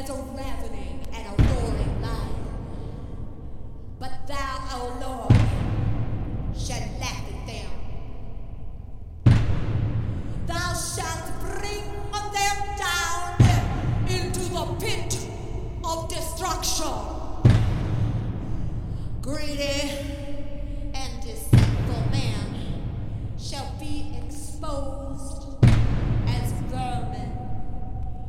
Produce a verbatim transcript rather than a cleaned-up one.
as a ravening and a roaring lion. But thou, O Lord, shalt laugh at them. Thou shalt bring them down into the pit of destruction. Greedy and deceitful man shall be exposed